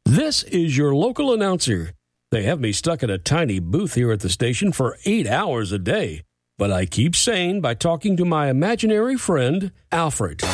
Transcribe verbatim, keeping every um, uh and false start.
This is your local announcer. They have me stuck in a tiny booth here at the station for eight hours a day. But I keep sane by talking to my imaginary friend, Alfred.